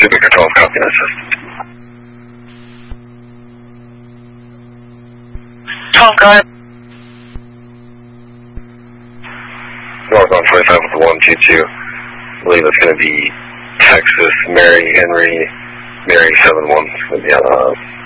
Victor 12, copy that system. Tom, go ahead. Northbound 25 with the 122. I believe it's going to be Texas, Mary, Henry, Mary 71. It's going to be on